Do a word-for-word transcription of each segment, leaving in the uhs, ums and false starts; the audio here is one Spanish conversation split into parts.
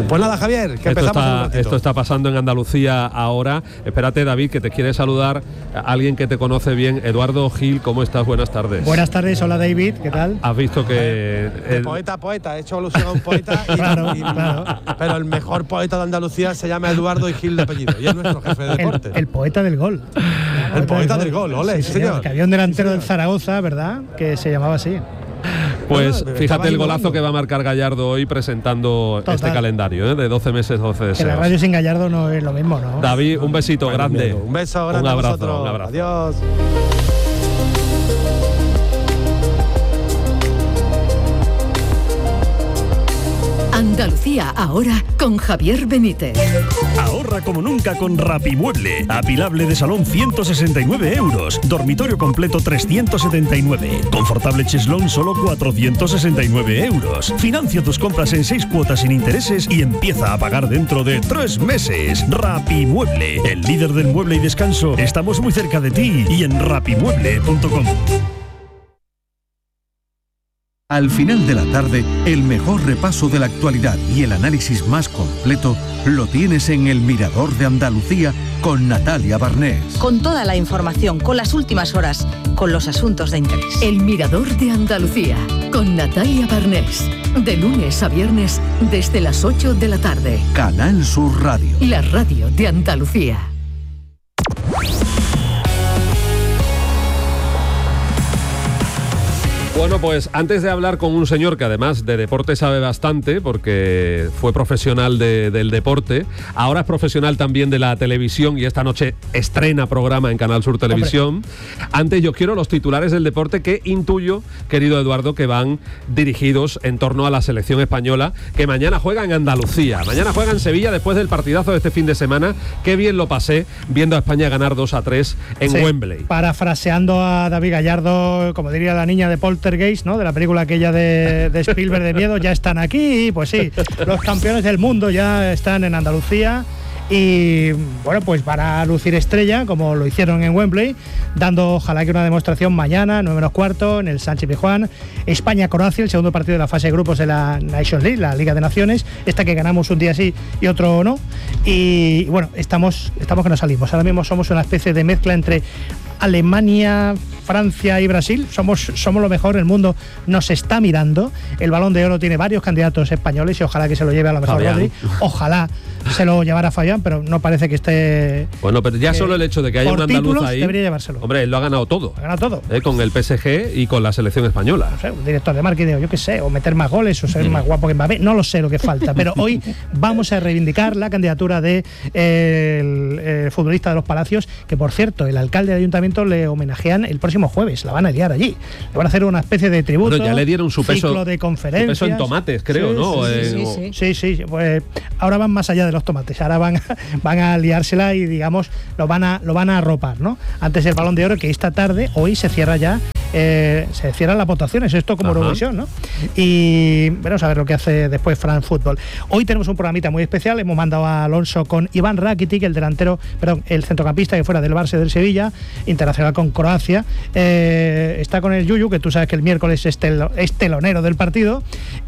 Pues nada, Javier, que esto empezamos está, en un ratito. Esto está pasando en Andalucía ahora. Espérate, David, que te quiere saludar a alguien que te conoce bien. Eduardo Gil, ¿cómo estás? Buenas tardes. Buenas tardes, hola David, ¿qué tal? Has visto que... De el- poeta a poeta, he hecho alusión a un poeta y, Claro, y- claro. pero el mejor poeta de Andalucía se llama Eduardo y Gil de apellido y es nuestro jefe de El, deporte. el poeta del gol. El poeta del gol, ole, sí, señor. Que había un delantero del Zaragoza, ¿verdad? Que se llamaba así. Pues No, no, fíjate estaba el ahí golazo volando. que va a marcar Gallardo hoy presentando Total. este calendario, ¿eh? De doce meses, doce Que la deseos. radio sin Gallardo no es lo mismo, ¿no? David, un besito Bueno, grande. amigo, un beso grande Un abrazo, a vosotros. un abrazo. Adiós. Andalucía ahora con Javier Benítez. Ahorra como nunca con Rapimueble. Apilable de salón ciento sesenta y nueve euros. Dormitorio completo trescientos setenta y nueve. Confortable cheslón solo cuatrocientos sesenta y nueve euros. Financia tus compras en seis cuotas sin intereses y empieza a pagar dentro de tres meses. Rapimueble, el líder del mueble y descanso. Estamos muy cerca de ti y en rapimueble punto com. Al final de la tarde, el mejor repaso de la actualidad y el análisis más completo lo tienes en El Mirador de Andalucía con Natalia Barnés. Con toda la información, con las últimas horas, con los asuntos de interés. El Mirador de Andalucía con Natalia Barnés. De lunes a viernes desde las ocho de la tarde. Canal Sur Radio. La radio de Andalucía. Bueno, pues antes de hablar con un señor que además de deporte sabe bastante, porque fue profesional de- del deporte, ahora es profesional también de la televisión y esta noche estrena programa en Canal Sur Televisión. Antes yo quiero los titulares del deporte que intuyo, querido Eduardo, que van dirigidos en torno a la selección española, que mañana juega en Andalucía. Mañana juega en Sevilla después del partidazo de este fin de semana. Qué bien lo pasé viendo a España ganar dos a tres en Sí, Wembley. Parafraseando a David Gallardo, como diría la niña de Poltergeist, ¿no? De la película aquella de, de Spielberg de miedo, ya están aquí. Pues sí, los campeones del mundo ya están en Andalucía. Y bueno, pues van a lucir estrella, como lo hicieron en Wembley, dando ojalá que una demostración mañana, nueve menos cuarto, en el Sánchez Pizjuán. España-Croacia, el segundo partido de la fase de grupos de la Nations League, la Liga de Naciones, esta que ganamos un día sí y otro no. Y bueno, estamos, estamos que nos salimos. Ahora mismo somos una especie de mezcla entre Alemania, Francia y Brasil. Somos, somos lo mejor, el mundo nos está mirando. El Balón de Oro tiene varios candidatos españoles y ojalá que se lo lleve a lo mejor Fabián. Rodri. Ojalá se lo llevara Fabián, pero no parece que esté. Bueno, pero ya eh, solo el hecho de que haya por un andaluz títulos ahí, debería llevárselo. hombre, él lo ha ganado todo, Ha ganado todo. eh, con el P S G y con la selección española. No sé, un director de marketing, o yo qué sé, o meter más goles, o ser más guapo que Mbappé, no lo sé lo que falta, pero hoy vamos a reivindicar la candidatura de eh, el, eh, futbolista de los Palacios, que por cierto, el alcalde de ayuntamiento le homenajean el próximo jueves, la van a liar allí. Le van a hacer una especie de tributo, Bueno, ya le dieron su peso, ciclo de su conferencias. peso en tomates, creo, Sí, ¿no? sí, Eh, sí, o- sí. Sí, sí, pues ahora van más allá de los tomates, ahora van, van a liársela y digamos lo van a lo van a arropar, ¿no? Antes el Balón de Oro, que esta tarde, hoy se cierra ya, eh, se cierran las votaciones, esto como Ajá. Eurovisión, ¿no? Y veremos a ver lo que hace después France Football. Hoy tenemos un programita muy especial, hemos mandado a Alonso con Iván Rakitic, el delantero, perdón, el centrocampista que fuera del Barça del Sevilla, internacional con Croacia. Eh, está con el Yuyu, que tú sabes que el miércoles es, tel- es telonero del partido,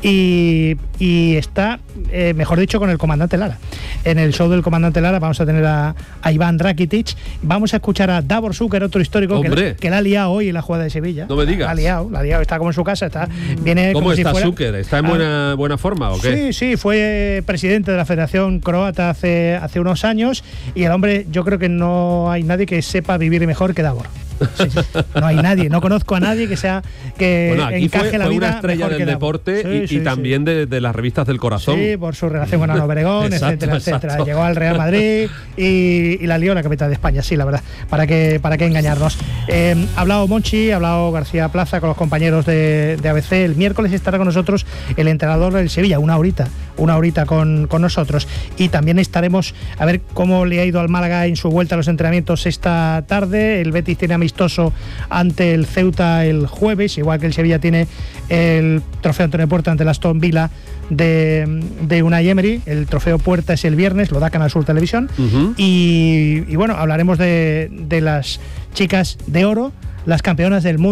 y, y está, eh, mejor dicho, con el comandante Lara. En el show del comandante Lara vamos a tener a, a Iván Rakitic, vamos a escuchar a Davor Šuker, otro histórico que, Hombre. que la ha liado hoy en la jugada de Sevilla. No me digas. La ha liado, la ha liado, está como en su casa, está, viene ¿Cómo como si está fuera- Šuker? ¿Está en Ah, buena, buena forma o qué? Sí, sí, fue presidente de la Federación Croata hace, hace unos años y el hombre, yo creo que no hay nadie que sepa vivir mejor que Davor. Sí, sí. No hay nadie, no conozco a nadie que sea que Bueno, aquí encaje fue, la fue vida una estrella mejor del que Davor. deporte Sí, y, sí, y sí. también de, de las revistas del corazón. Sí, por su relación con Ana Obregón, Exacto, etcétera, etcétera. exacto. Llegó al Real Madrid y, y la lió la capital de España, sí, la verdad. ¿Para qué, para qué engañarnos? Eh, ha hablado Monchi, ha hablado García Plaza con los compañeros de, de A B C. El miércoles estará con nosotros el entrenador del Sevilla, una horita, una horita con, con nosotros. Y también estaremos a ver cómo le ha ido al Málaga en su vuelta a los entrenamientos esta tarde. El Betis tiene amistoso ante el Ceuta el jueves, igual que el Sevilla tiene el trofeo Antonio Puerta ante el Aston Villa de, de Unai Emery. El trofeo Puerta es el viernes, lo da Canal Sur Televisión. Ujú. y, y bueno, hablaremos de, de las chicas de oro, las campeonas del mundo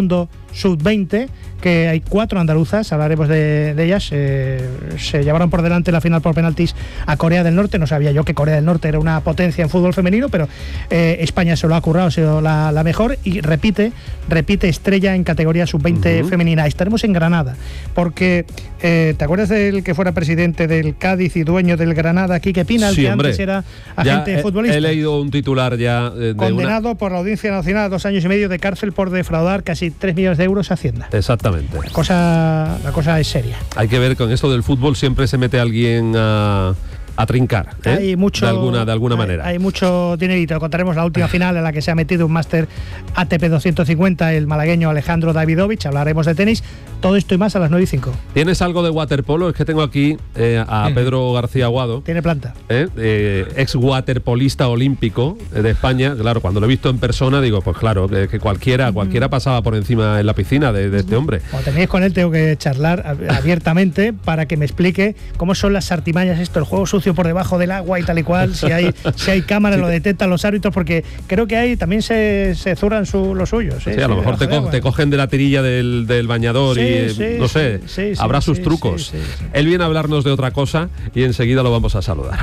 sub veinte, que hay cuatro andaluzas, hablaremos de, de ellas. Eh, se llevaron por delante la final por penaltis a Corea del Norte. No sabía yo que Corea del Norte era una potencia en fútbol femenino, pero eh, España se lo ha currado, ha sido la, la mejor, y repite, repite estrella en categoría sub veinte uh-huh. femenina. Estaremos en Granada, porque eh, ¿te acuerdas del que fuera presidente del Cádiz y dueño del Granada, Quique Pina, el sí, que hombre. antes era agente ya, futbolista? He leído un titular ya eh, de condenado una... por la Audiencia Nacional a dos años y medio de cárcel por defraudar casi tres millones de euros a Hacienda. Exactamente. La cosa, la cosa es seria. Hay que ver, con esto del fútbol siempre se mete alguien a, a trincar, ¿eh? Hay mucho, de alguna, de alguna hay, manera. Hay mucho dinerito. Contaremos la última final en la que se ha metido un máster A T P doscientos cincuenta el malagueño Alejandro Davidovich. Hablaremos de tenis. Todo esto y más a las nueve y cinco. ¿Tienes algo de waterpolo? Es que tengo aquí eh, a Pedro García Aguado. Tiene planta. ¿Eh? Eh, ex waterpolista olímpico de España. Claro, cuando lo he visto en persona digo, pues claro, que, que cualquiera, cualquiera pasaba por encima en la piscina de, de este hombre. Cuando tenéis con él tengo que charlar abiertamente para que me explique cómo son las artimañas esto, el juego sucio por debajo del agua y tal y cual, si hay, si hay cámara lo detectan los árbitros, porque creo que ahí también se, se zurran su, los suyos. ¿eh? Sí, a sí, lo mejor te, co te cogen de la tirilla del, del bañador sí, y sí, no sé, sí, sí, habrá sí, sus sí, trucos. sí, sí, sí. Él viene a hablarnos de otra cosa y enseguida lo vamos a saludar.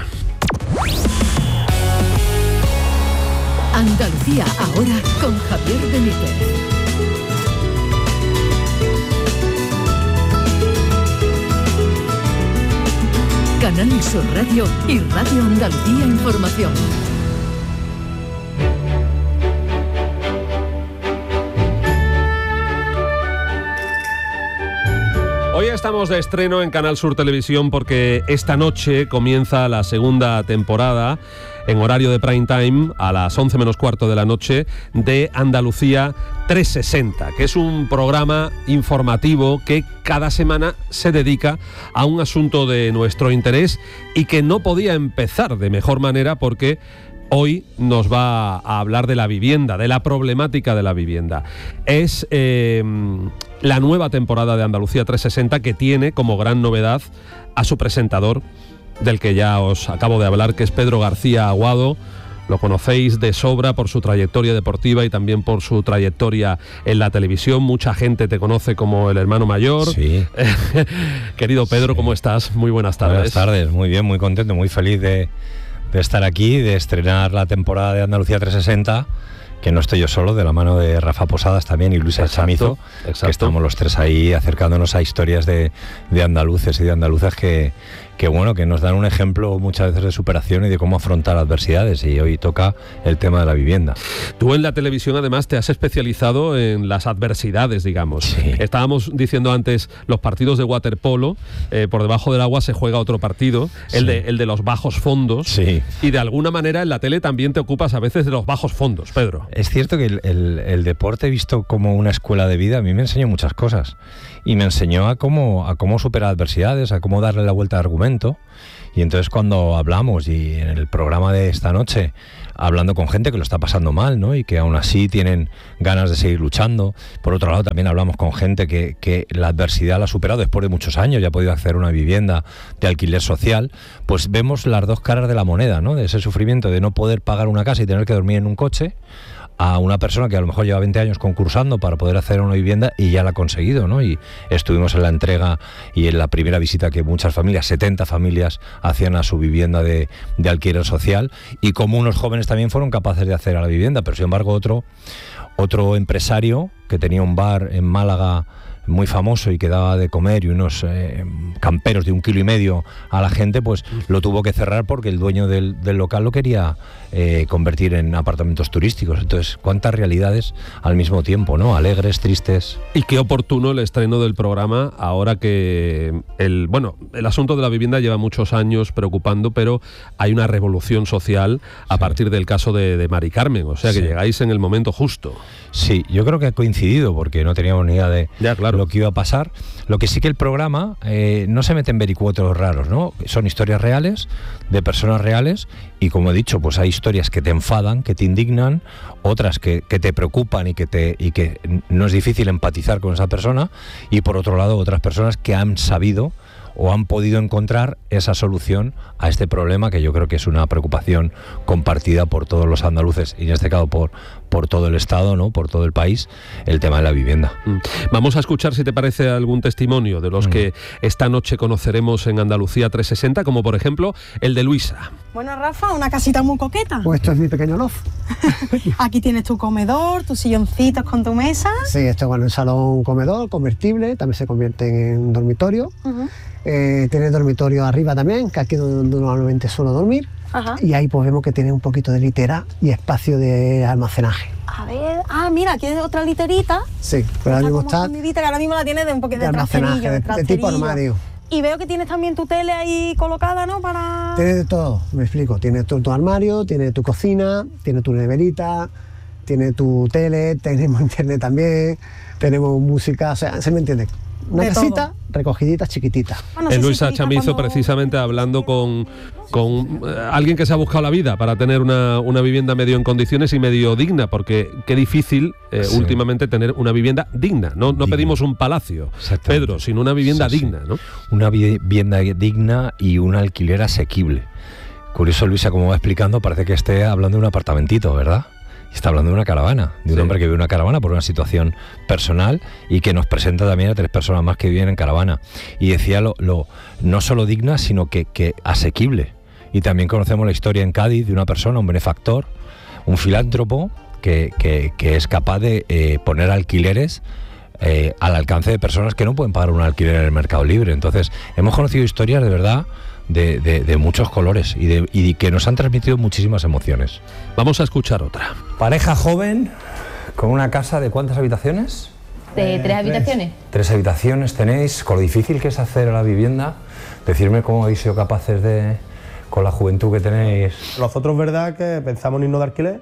Andalucía ahora con Javier Benítez. Canal Sur Radio y Radio Andalucía Información. Hoy estamos de estreno en Canal Sur Televisión porque esta noche comienza la segunda temporada en horario de prime time a las once menos cuarto de la noche de Andalucía trescientos sesenta, que es un programa informativo que cada semana se dedica a un asunto de nuestro interés y que no podía empezar de mejor manera porque hoy nos va a hablar de la vivienda, de la problemática de la vivienda. Es eh, la nueva temporada de Andalucía trescientos sesenta que tiene como gran novedad a su presentador, del que ya os acabo de hablar, que es Pedro García Aguado. Lo conocéis de sobra por su trayectoria deportiva y también por su trayectoria en la televisión. Mucha gente te conoce como el hermano mayor. Sí. Querido Pedro, sí. ¿Cómo estás? Muy buenas tardes. Buenas tardes, muy bien, muy contento, muy feliz de, de estar aquí, de estrenar la temporada de Andalucía trescientos sesenta, que no estoy yo solo, de la mano de Rafa Posadas también y Luis Chamizo, que estamos los tres ahí acercándonos a historias de, de andaluces y de andaluzas que, que bueno, que nos dan un ejemplo muchas veces de superación y de cómo afrontar adversidades, y hoy toca el tema de la vivienda. Tú en la televisión además te has especializado en las adversidades, digamos. Sí. Estábamos diciendo antes los partidos de waterpolo, eh, por debajo del agua se juega otro partido, sí. el, de, el de los bajos fondos, sí. Y de alguna manera en la tele también te ocupas a veces de los bajos fondos, Pedro. Es cierto que el, el, el deporte visto como una escuela de vida a mí me enseñó muchas cosas, y me enseñó a cómo, a cómo superar adversidades, a cómo darle la vuelta al argumento. Y entonces cuando hablamos, y en el programa de esta noche, hablando con gente que lo está pasando mal, ¿no? Y que aún así tienen ganas de seguir luchando. Por otro lado, también hablamos con gente que, que la adversidad la ha superado después de muchos años y ha podido acceder a una vivienda de alquiler social. Pues vemos las dos caras de la moneda, ¿no? De ese sufrimiento de no poder pagar una casa y tener que dormir en un coche, a una persona que a lo mejor lleva veinte años concursando para poder hacer una vivienda y ya la ha conseguido, ¿no? Y estuvimos en la entrega y en la primera visita que muchas familias, setenta familias, hacían a su vivienda de, de alquiler social, y como unos jóvenes también fueron capaces de hacer a la vivienda. Pero sin embargo otro, otro empresario que tenía un bar en Málaga muy famoso y que daba de comer y unos eh, camperos de un kilo y medio a la gente, pues lo tuvo que cerrar porque el dueño del, del local lo quería eh, convertir en apartamentos turísticos. Entonces, cuántas realidades al mismo tiempo, ¿no? Alegres, tristes. Y qué oportuno el estreno del programa ahora que el el bueno, el asunto de la vivienda lleva muchos años preocupando, pero hay una revolución social a sí. partir del caso de, de Mari Carmen, o sea que sí. llegáis en el momento justo. Sí, yo creo que ha coincidido porque no teníamos ni idea de ya, claro. lo que iba a pasar. Lo que sí que el programa eh, no se mete en vericuetos raros, ¿no? Son historias reales, de personas reales, y como he dicho, pues hay historias que te enfadan, que te indignan, otras que, que te preocupan y que, te, y que no es difícil empatizar con esa persona, y por otro lado otras personas que han sabido o han podido encontrar esa solución a este problema, que yo creo que es una preocupación compartida por todos los andaluces, y en este caso por, por todo el Estado, ¿no? Por todo el país, el tema de la vivienda. Mm. Vamos a escuchar, si te parece, algún testimonio de los mm. que esta noche conoceremos en Andalucía trescientos sesenta, como por ejemplo el de Luisa. Bueno, Rafa, una casita muy coqueta. Pues esto es mi pequeño loft. Aquí tienes tu comedor, tus silloncitos con tu mesa. Sí, esto es bueno, un salón comedor convertible, también se convierte en dormitorio. Uh-huh. Eh, tiene dormitorio arriba también, que aquí donde normalmente suelo dormir. Ajá. Y ahí pues vemos que tiene un poquito de litera y espacio de almacenaje. A ver, ah, mira, aquí hay otra literita. Sí, pero ahora mismo está... Que ahora mismo la tiene de un poquito de, de almacenaje, de, de tipo armario. Y veo que tienes también tu tele ahí colocada, ¿no? Para... Tiene de todo, me explico. Tiene tu, tu armario, tiene tu cocina, tiene tu neverita, tiene tu tele, tenemos internet también, tenemos música, o sea, ¿se me entiende? Una de casita todo. Recogidita, chiquitita. Bueno, sí, Luisa Chamizo, cuando... precisamente hablando con, con eh, alguien que se ha buscado la vida para tener una, una vivienda medio en condiciones y medio digna, porque qué difícil eh, sí. últimamente tener una vivienda digna. No, no pedimos un palacio, Pedro, sino una vivienda sí, digna, sí. ¿no? Una vivienda digna y un alquiler asequible. Curioso, Luisa, como va explicando, parece que esté hablando de un apartamentito, ¿verdad? Está hablando de una caravana, de un sí. hombre que vive en una caravana por una situación personal y que nos presenta también a tres personas más que viven en caravana. Y decía lo, lo no solo digna, sino que, que asequible. Y también conocemos la historia en Cádiz de una persona, un benefactor, un filántropo, que, que, que es capaz de eh, poner alquileres eh, al alcance de personas que no pueden pagar un alquiler en el mercado libre. Entonces, hemos conocido historias de verdad... De, de, de muchos colores y, de, y que nos han transmitido muchísimas emociones. Vamos a escuchar otra. Pareja joven con una casa de ¿cuántas habitaciones? De eh, tres habitaciones. Tres. tres habitaciones tenéis. Con lo difícil que es hacer a la vivienda, decirme cómo habéis sido capaces de, con la juventud que tenéis. Nosotros, verdad, que pensamos en irnos de alquiler.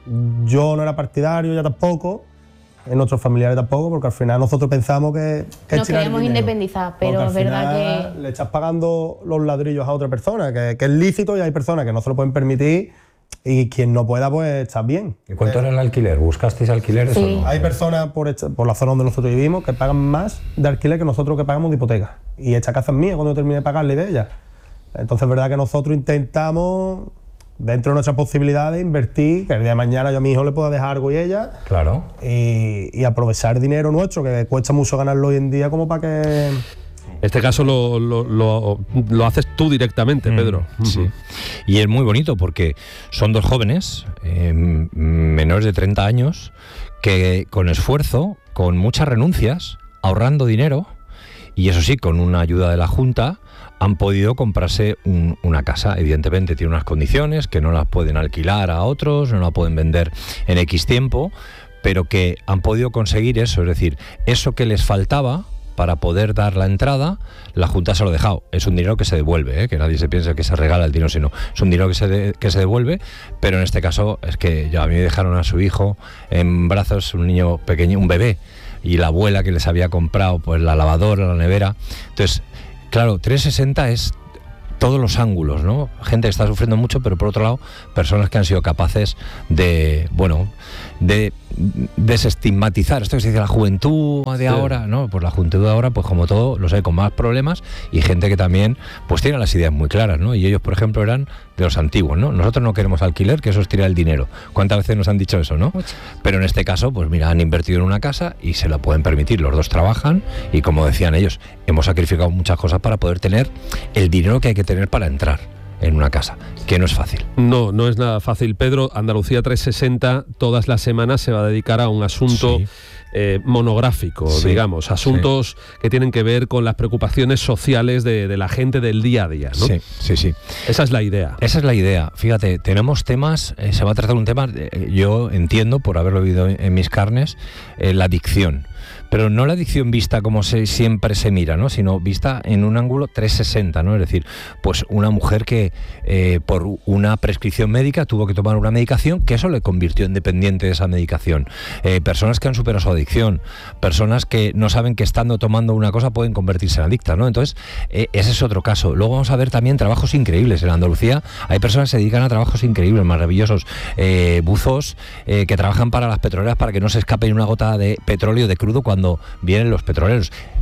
Yo no era partidario, ya tampoco. En nuestros familiares tampoco, porque al final nosotros pensamos que... que nos queremos independizar, pero es verdad que... le estás pagando los ladrillos a otra persona, que, que es lícito, y hay personas que no se lo pueden permitir, y quien no pueda, pues está bien. ¿Y cuánto eh, era el alquiler? ¿Buscasteis alquileres sí. o no? Hay personas por, por la zona donde nosotros vivimos que pagan más de alquiler que nosotros que pagamos de hipoteca. Y esta casa es mía cuando yo termine de pagarle de ella. Entonces es verdad que nosotros intentamos... dentro de nuestras posibilidades, invertir, que el día de mañana yo a mi hijo le pueda dejar algo y ella. Claro. Y, y aprovechar dinero nuestro, que cuesta mucho ganarlo hoy en día, como para que... En este caso lo, lo, lo, lo haces tú directamente, mm, Pedro. Sí. Uh-huh. Y es muy bonito porque son dos jóvenes, eh, menores de treinta años, que con esfuerzo, con muchas renuncias, ahorrando dinero, y eso sí, con una ayuda de la Junta, han podido comprarse un, una casa. Evidentemente tiene unas condiciones que no las pueden alquilar a otros, no la pueden vender en X tiempo, pero que han podido conseguir eso, es decir, eso que les faltaba para poder dar la entrada, la Junta se lo ha dejado. Es un dinero que se devuelve, ¿eh? Que nadie se piense que se regala el dinero, sino es un dinero que se, de, que se devuelve, pero en este caso es que ya a mí me dejaron a su hijo en brazos, un niño pequeño, un bebé, y la abuela que les había comprado pues la lavadora, la nevera. Entonces, claro, trescientos sesenta es todos los ángulos, ¿no? Gente que está sufriendo mucho, pero por otro lado, personas que han sido capaces de, bueno, de desestigmatizar esto que se dice la juventud de sí. ahora, ¿no? Pues la juventud de ahora, pues como todo, los hay con más problemas, y gente que también pues tiene las ideas muy claras, ¿no? Y ellos, por ejemplo, eran de los antiguos, ¿no? Nosotros no queremos alquiler, que eso es tirar el dinero. ¿Cuántas veces nos han dicho eso, no? Mucho. Pero en este caso, pues mira, han invertido en una casa y se lo pueden permitir. Los dos trabajan y, como decían ellos, hemos sacrificado muchas cosas para poder tener el dinero que hay que tener para entrar en una casa, que no es fácil. No, no es nada fácil. Pedro, Andalucía trescientos sesenta todas las semanas se va a dedicar a un asunto sí. eh, monográfico, sí. digamos, asuntos sí. que tienen que ver con las preocupaciones sociales de, de la gente del día a día, ¿no? Sí, sí, sí. Esa es la idea. Esa es la idea. Fíjate, tenemos temas, eh, se va a tratar un tema, eh, yo entiendo, por haberlo vivido en mis carnes, eh, la adicción. Pero no la adicción vista como se, siempre se mira, ¿no? Sino vista en un ángulo trescientos sesenta, ¿no? Es decir, pues una mujer que eh, por una prescripción médica tuvo que tomar una medicación que eso le convirtió en dependiente de esa medicación. Eh, personas que han superado su adicción, personas que no saben que estando tomando una cosa pueden convertirse en adictas, ¿no? Entonces, eh, ese es otro caso. Luego vamos a ver también trabajos increíbles. En Andalucía hay personas que se dedican a trabajos increíbles, maravillosos. Eh, buzos eh, que trabajan para las petroleras para que no se escape una gota de petróleo, de crudo, cuando vienen los petroleros.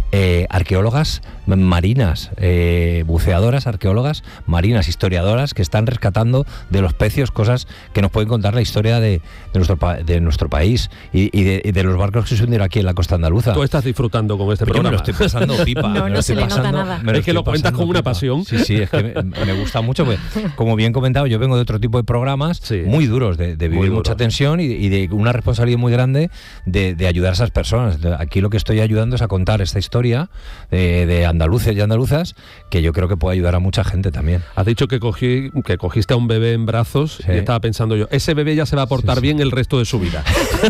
eh, arqueólogas marinas, eh, buceadoras, arqueólogas marinas, historiadoras que están rescatando de los pecios cosas que nos pueden contar la historia de, de, nuestro, pa- de nuestro país y, y, de, y de los barcos que se hundieron aquí en la costa andaluza. Tú estás disfrutando con este Pues yo me programa. lo estoy pasando pipa. No, me no lo se estoy le nota pasando, nada. me lo Es que lo estoy cuentas pasando con una pipa. pasión. Sí, sí, es que me, me gusta mucho. Pues, como bien comentado, yo vengo de otro tipo de programas Sí. muy duros, de, de Muy vivir duros. mucha tensión y, y de una responsabilidad muy grande de, de ayudar a esas personas. Aquí lo que estoy ayudando es a contar esta historia de, de andaluces y andaluzas que yo creo que puede ayudar a mucha gente también. Has dicho que cogí, que cogiste a un bebé en brazos Sí. y estaba pensando yo, ese bebé ya se va a portar Sí, sí. bien el resto de su vida.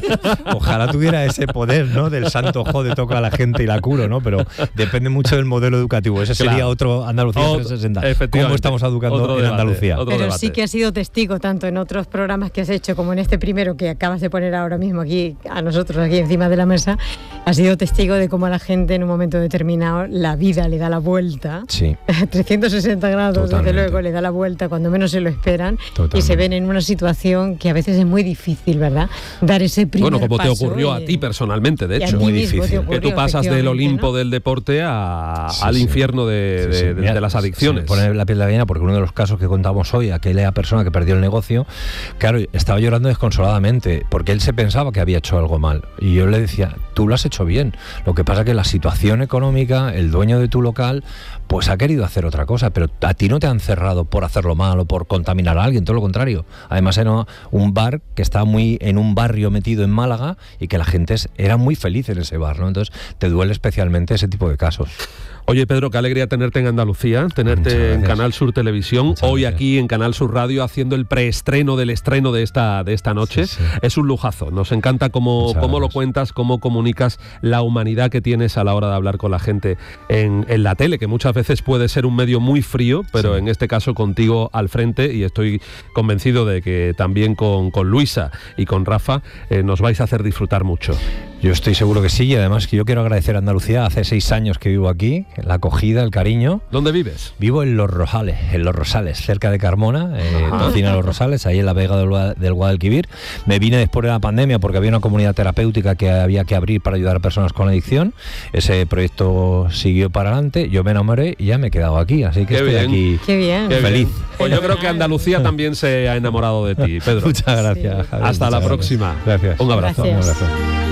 Ojalá tuviera ese poder, ¿no? Del santo jode, toca a la gente y la curo, ¿no? Pero depende mucho del modelo educativo. Ese sería Claro. otro Andalucía Otro- trescientos sesenta. efectivamente. ¿Cómo estamos educando Otro en debate, Andalucía? otro Pero debate. sí que has sido testigo, tanto en otros programas que has hecho como en este primero que acabas de poner ahora mismo aquí a nosotros, aquí encima de la mesa, has sido testigo de cómo a la gente en un momento determinado la vida le da la vuelta. Sí. trescientos sesenta grados, Totalmente. desde luego, le da la vuelta cuando menos se lo esperan y Totalmente. se ven en una situación que a veces es muy difícil, ¿verdad? Dar ese primer Bueno, como te paso ocurrió a y- ti personalmente, de y a hecho. ti Muy mismo te difícil. ocurrió, Que tú pasas del efectivamente, Olimpo ¿no? del deporte a, Sí, al sí. infierno de, Sí, sí. de- de- Mira, de las adicciones. Se me pone la piel de gallina porque uno de los casos que contamos hoy, aquella persona que perdió el negocio, claro, estaba llorando desconsoladamente porque él se pensaba que había hecho algo mal. Y yo le decía, tú lo has hecho bien. Lo que pasa que la situación económica, el dueño de tu local, pues ha querido hacer otra cosa, pero a ti no te han cerrado por hacerlo mal o por contaminar a alguien, todo lo contrario. Además era un bar que estaba muy en un barrio metido en Málaga y que la gente es- era muy feliz en ese bar, ¿no? Entonces te duele especialmente ese tipo de casos. Oye, Pedro, qué alegría tenerte en Andalucía, Muchas tenerte en gracias. Canal Sur Televisión, Muchas hoy gracias. aquí en Canal Sur Radio haciendo el preestreno del estreno de esta, de esta noche. Sí, sí. Es un lujazo, nos encanta cómo, Muchas cómo lo gracias. cuentas, cómo comunicas la humanidad que tienes a la hora de hablar con la gente en, en la tele, que muchas veces puede ser un medio muy frío, pero Sí. en este caso contigo al frente, y estoy convencido de que también con, con Luisa y con Rafa eh, nos vais a hacer disfrutar mucho. Yo estoy seguro que sí, y además que yo quiero agradecer a Andalucía. Hace seis años que vivo aquí, la acogida, el cariño. ¿Dónde vives? Vivo en Los Rosales, en Los Rosales, cerca de Carmona, eh, Tocina Los Rosales, ahí en la Vega del, Gua- del Guadalquivir. Me vine después de la pandemia porque había una comunidad terapéutica que había que abrir para ayudar a personas con adicción. Ese proyecto siguió para adelante, yo me enamoré y ya me he quedado aquí, así que Qué estoy bien. aquí Qué bien. Qué feliz. bien. Pues yo creo que Andalucía también se ha enamorado de ti, Pedro. Muchas gracias, Sí. Javier, Hasta muchas la gracias. próxima. Gracias. Un abrazo. Gracias. Un abrazo.